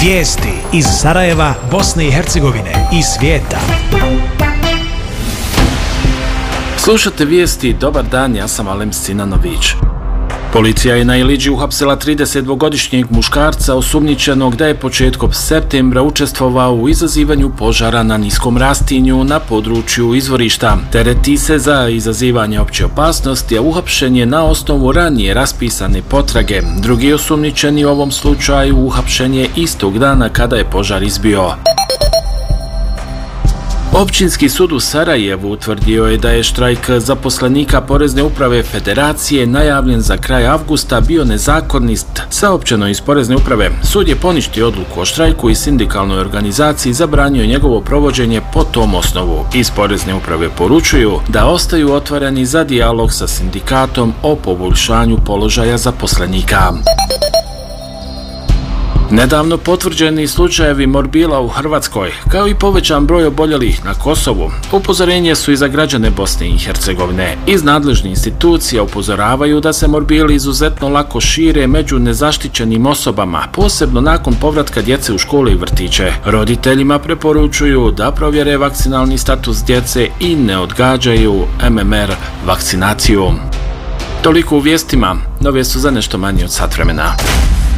Vijesti iz Sarajeva, Bosne i Hercegovine i svijeta. Slušate vijesti, dobar dan, ja sam Alem Sinanović. Policija je na Iliđi uhapsila 32-godišnjeg muškarca osumnjičenog da je početkom septembra učestvovao u izazivanju požara na niskom rastinju na području izvorišta. Tereti se za izazivanje opće opasnosti, a uhapšen je na osnovu ranije raspisane potrage. Drugi osumnjičeni u ovom slučaju uhapšen je istog dana kada je požar izbio. Općinski sud u Sarajevu utvrdio je da je štrajk zaposlenika Porezne uprave Federacije najavljen za kraj avgusta bio nezakonit, saopćeno iz Porezne uprave. Sud je poništio odluku o štrajku i sindikalnoj organizaciji zabranio njegovo provođenje po tom osnovu. Iz Porezne uprave poručuju da ostaju otvoreni za dijalog sa sindikatom o poboljšanju položaja zaposlenika. Nedavno potvrđeni slučajevi morbila u Hrvatskoj, kao i povećan broj oboljelih na Kosovu, upozorenje su i za građane Bosne i Hercegovine. Iz nadležnih institucija upozoravaju da se morbili izuzetno lako šire među nezaštićenim osobama, posebno nakon povratka djece u škole i vrtiće. Roditeljima preporučuju da provjere vakcinalni status djece i ne odgađaju MMR vakcinaciju. Toliko u vijestima, nove su za nešto manje od sat vremena.